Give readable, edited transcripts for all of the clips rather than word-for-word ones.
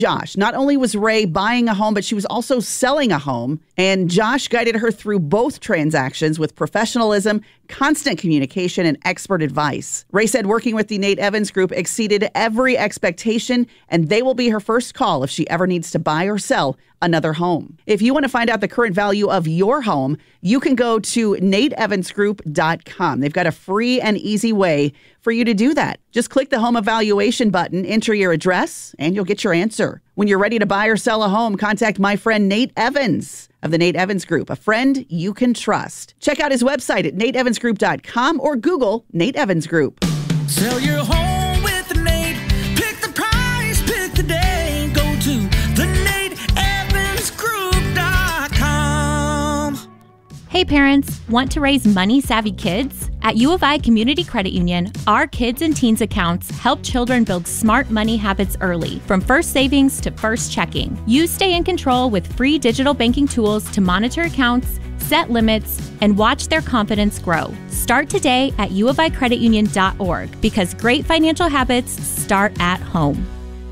Josh. Not only was Ray buying a home, but she was also selling a home. And Josh guided her through both transactions with professionalism, constant communication, and expert advice. Ray said working with the Nate Evans Group exceeded every expectation, and they will be her first call if she ever needs to buy or sell another home. If you want to find out the current value of your home, you can go to nateevansgroup.com. They've got a free and easy way for you to do that. Just click the home evaluation button, enter your address, and you'll get your answer. When you're ready to buy or sell a home, contact my friend Nate Evans of the Nate Evans Group, a friend you can trust. Check out his website at nateevansgroup.com or Google Nate Evans Group. Sell your home with Nate. Pick the price, pick the day. Go to the nateevansgroup.com. Hey parents, want to raise money-savvy kids? At U of I Community Credit Union, our kids and teens accounts help children build smart money habits early, from first savings to first checking. You stay in control with free digital banking tools to monitor accounts, set limits, and watch their confidence grow. Start today at uoficreditunion.org because great financial habits start at home.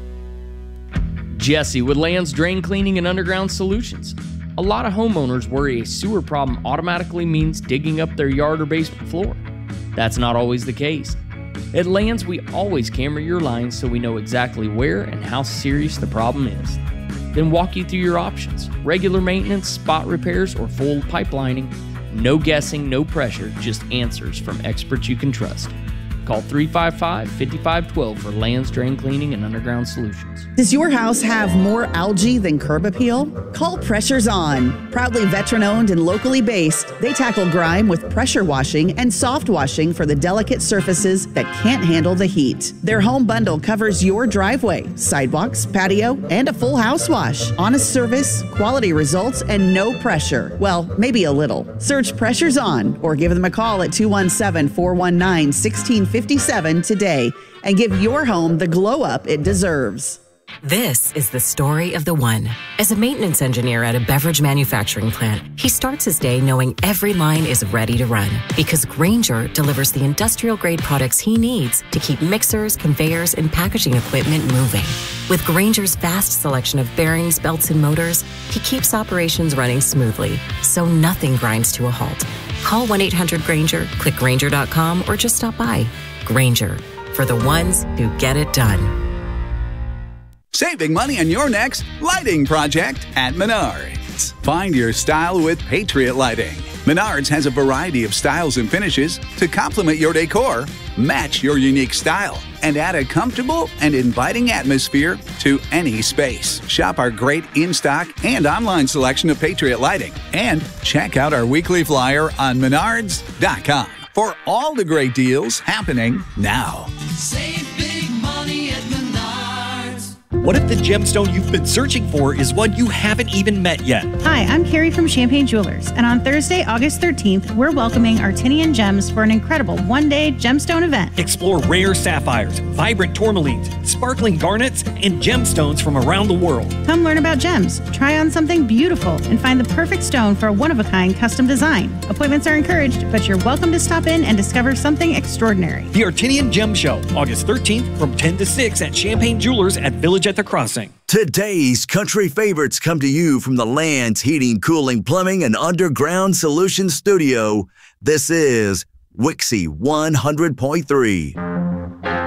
Jesse with Lands Drain Cleaning and Underground Solutions. A lot of homeowners worry a sewer problem automatically means digging up their yard or basement floor. That's not always the case. At Lands, we always camera your lines so we know exactly where and how serious the problem is. Then walk you through your options: regular maintenance, spot repairs, or full pipelining. No guessing, no pressure, just answers from experts you can trust. Call 355-5512 for Lands Drain Cleaning and Underground Solutions. Does your house have more algae than curb appeal? Call Pressure's On. Proudly veteran-owned and locally based, they tackle grime with pressure washing and soft washing for the delicate surfaces that can't handle the heat. Their home bundle covers your driveway, sidewalks, patio, and a full house wash. Honest service, quality results, and no pressure. Well, maybe a little. Search Pressure's On or give them a call at 217-419-1657 today and give your home the glow up it deserves. This is the story of the one. As a maintenance engineer at a beverage manufacturing plant, he starts his day knowing every line is ready to run because Grainger delivers the industrial-grade products he needs to keep mixers, conveyors, and packaging equipment moving. With Grainger's vast selection of bearings, belts, and motors, he keeps operations running smoothly, so nothing grinds to a halt. Call 1-800-GRAINGER, click Grainger.com, or just stop by. Grainger, for the ones who get it done. Saving money on your next lighting project at Menards. Find your style with Patriot Lighting. Menards has a variety of styles and finishes to complement your decor, match your unique style, and add a comfortable and inviting atmosphere to any space. Shop our great in-stock and online selection of Patriot Lighting and check out our weekly flyer on menards.com for all the great deals happening now. Save big money at Menards. What if the gemstone you've been searching for is one you haven't even met yet? Hi, I'm Carrie from Champagne Jewelers, and on Thursday, August 13th, we're welcoming Artinian Gems for an incredible one-day gemstone event. Explore rare sapphires, vibrant tourmalines, sparkling garnets, and gemstones from around the world. Come learn about gems, try on something beautiful, and find the perfect stone for a one-of-a-kind custom design. Appointments are encouraged, but you're welcome to stop in and discover something extraordinary. The Artinian Gem Show, August 13th from 10 to 6 at Champagne Jewelers at Village at the Crossing. Today's country favorites come to you from the Lands Heating, Cooling, Plumbing, and Underground Solutions Studio. This is Wixie 100.3.